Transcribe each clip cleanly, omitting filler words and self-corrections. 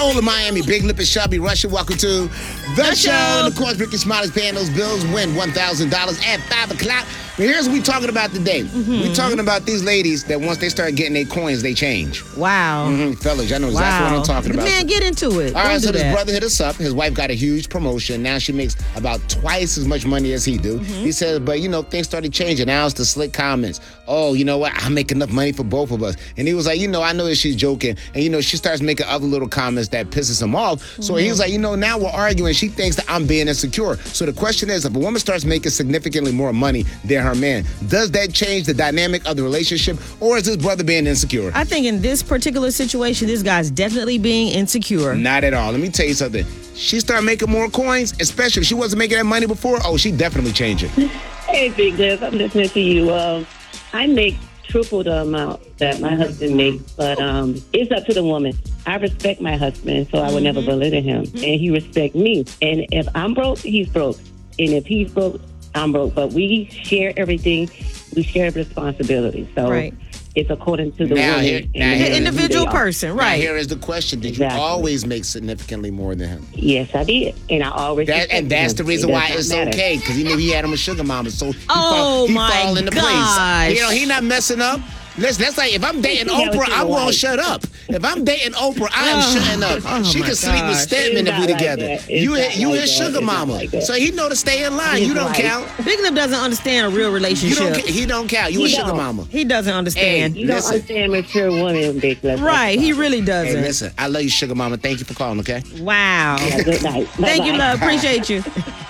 All of Miami, Big Lip and Shelby Russia. Welcome to the show. And of course, Ricky Smiley's paying those bills. Win $1,000 at 5 o'clock. But here's what we're talking about today. We're talking about these ladies that once they start getting their coins, they change. Wow. Fellas, I know exactly what I'm talking about. Man, get into it. All right, so this brother hit us up. His wife got a huge promotion. Now she makes about twice as much money as he do. He says, but things started changing. Now it's the slick comments. Oh, you know what? I make enough money for both of us. And he was like, I know that she's joking. And she starts making other little comments that pisses him off. So he was like, now we're arguing. She thinks that I'm being insecure. So the question is, if a woman starts making significantly more money than her man, does that change the dynamic of the relationship, or is this brother being insecure? I think in this particular situation, this guy's definitely being insecure. Not at all. Let me tell you something. She started making more coins, especially if she wasn't making that money before. Oh, she definitely changing. Hey, Big Liz, I'm listening to you. I make triple the amount that my husband makes, but it's up to the woman. I respect my husband, so I would never belittle him, and he respects me. And if I'm broke, he's broke. And if he's broke, I'm broke. But we share everything. We share responsibility. So it's according to the woman. The individual person, right. Now here is the question. Did you always make significantly more than him? Yes, I did. And I always And that's the reason why it's okay, because he knew he had him a sugar mama. So he Oh, he my fall into gosh. place. He not messing up. Listen, that's like if I'm dating Oprah, I'm going to shut up. If I'm dating Oprah, I am shutting up. She can sleep with Stedman if we together. You his sugar mama. So he know to stay in line. You don't count. Big Lip doesn't understand a real relationship. He don't count. You a sugar mama. He doesn't understand. You don't understand mature women, Big Lip. Right, he really doesn't. Hey, listen, I love you, sugar mama. Thank you for calling, okay? Wow. Good night. Thank you, love. Appreciate you.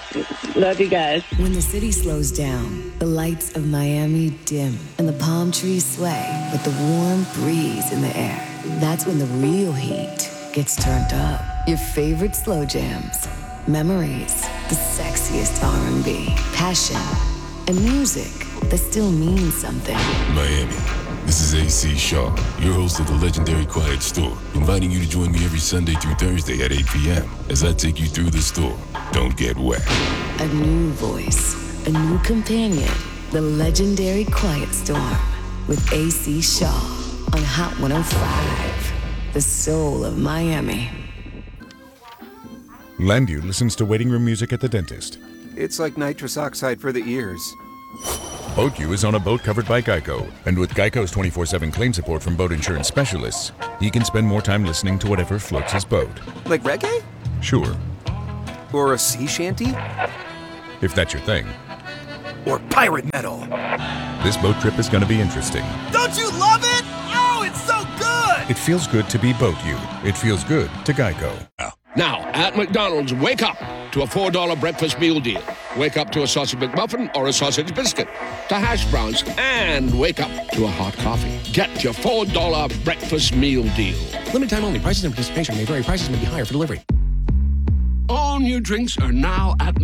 Love you guys. When the city slows down, the lights of Miami dim, and the palm trees sway with the warm breeze in the air. That's when the real heat gets turned up. Your favorite slow jams, memories, the sexiest R&B, passion, and music that still means something. Miami, this is A.C. Shaw, your host of the legendary Quiet Store, inviting you to join me every Sunday through Thursday at 8 p.m. as I take you through the store. Don't get wet. A new voice, a new companion, the legendary Quiet Storm with A.C. Shaw on Hot 105, the soul of Miami. Landu listens to waiting room music at the dentist. It's like nitrous oxide for the ears. BoatU is on a boat covered by Geico, and with Geico's 24/7 claim support from boat insurance specialists, he can spend more time listening to whatever floats his boat. Like reggae? Sure, Or a sea shanty? if that's your thing. Or pirate metal? This boat trip is going to be interesting. Don't you love it? Oh, it's so good! It feels good to be BoatU. It feels good to Geico. Now, at McDonald's, wake up to a $4 breakfast meal deal. Wake up to a sausage McMuffin or a sausage biscuit, to hash browns, and wake up to a hot coffee. Get your $4 breakfast meal deal. Limited time only. Prices and participation may vary. Prices may be higher for delivery. All new drinks are now at